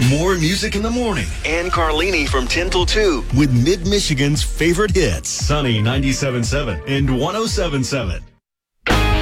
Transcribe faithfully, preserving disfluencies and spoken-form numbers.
More music in the morning. Ann Carlini from ten till two. With Mid-Michigan's favorite hits. Sunny ninety-seven point seven and one oh seven point seven.